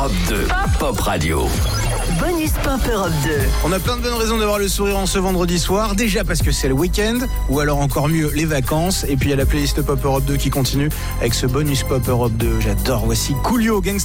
Europe 2, Pop Radio. Bonus Pop Europe 2. On a plein de bonnes raisons d'avoir le sourire en ce vendredi soir. Déjà parce que c'est le week-end, ou alors encore mieux, les vacances. Et puis il y a la playlist Pop Europe 2 qui continue avec ce bonus Pop Europe 2. J'adore. Voici Coolio, Gangsta.